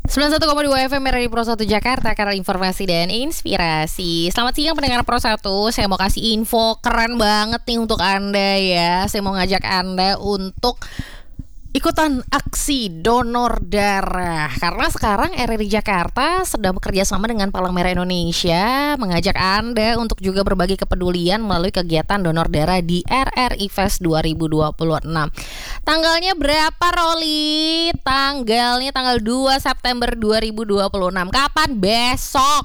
91,2 FM Radio Pro 1 Jakarta, karena informasi dan inspirasi. Selamat siang pendengar Pro 1. Saya mau kasih info keren banget nih untuk Anda ya. Saya mau ngajak Anda untuk ikutan aksi donor darah. Karena sekarang RRI Jakarta sedang bekerja sama dengan Palang Merah Indonesia mengajak Anda untuk juga berbagi kepedulian melalui kegiatan donor darah di RRI Fest 2026. Tanggalnya berapa, Roli? Tanggalnya tanggal 2 September 2026. Kapan? Besok.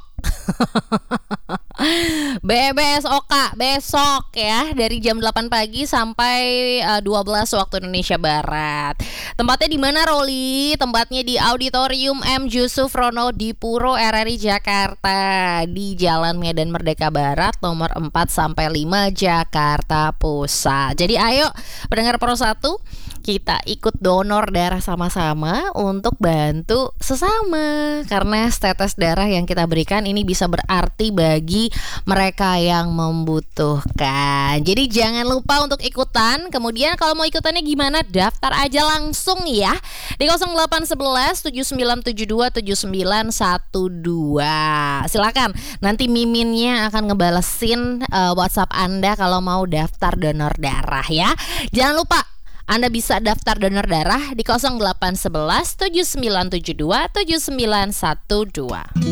besok ya, dari jam 8 pagi sampai 12 waktu Indonesia Barat. Tempatnya di mana, Roli? Tempatnya di Auditorium M. Yusuf Rono di Puro RRI Jakarta, di Jalan Medan Merdeka Barat nomor 4 sampai 5 Jakarta Pusat. Jadi ayo pendengar Pro 1, kita ikut donor darah sama-sama untuk bantu sesama. Karena tetes darah yang kita berikan ini bisa berarti bagi mereka yang membutuhkan. Jadi jangan lupa untuk ikutan. Kemudian kalau mau ikutannya gimana? Daftar aja langsung ya di 0811 7972 7912. Silakan. Nanti miminnya akan ngebalesin WhatsApp Anda kalau mau daftar donor darah ya. Jangan lupa Anda bisa daftar donor darah di 0811 7972 7912.